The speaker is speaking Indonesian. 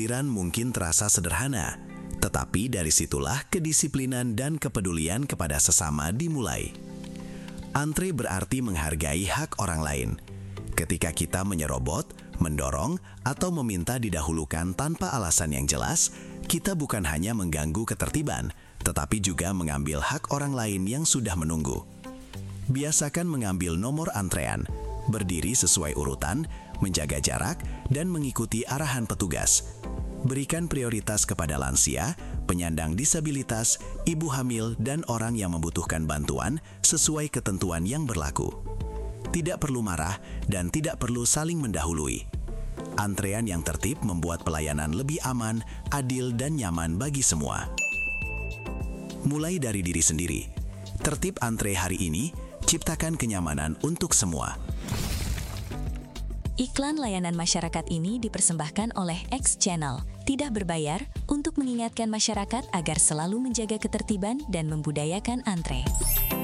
Giliran mungkin terasa sederhana, tetapi dari situlah kedisiplinan dan kepedulian kepada sesama dimulai. Antre berarti menghargai hak orang lain. Ketika kita menyerobot, mendorong, atau meminta didahulukan tanpa alasan yang jelas, kita bukan hanya mengganggu ketertiban, tetapi juga mengambil hak orang lain yang sudah menunggu. Biasakan mengambil nomor antrean, berdiri sesuai urutan, menjaga jarak, dan mengikuti arahan petugas. Berikan prioritas kepada lansia, penyandang disabilitas, ibu hamil, dan orang yang membutuhkan bantuan sesuai ketentuan yang berlaku. Tidak perlu marah dan tidak perlu saling mendahului. Antrean yang tertib membuat pelayanan lebih aman, adil, dan nyaman bagi semua. Mulai dari diri sendiri. Tertib antre hari ini, ciptakan kenyamanan untuk semua. Iklan layanan masyarakat ini dipersembahkan oleh X Channel, tidak berbayar, untuk mengingatkan masyarakat agar selalu menjaga ketertiban dan membudayakan antre.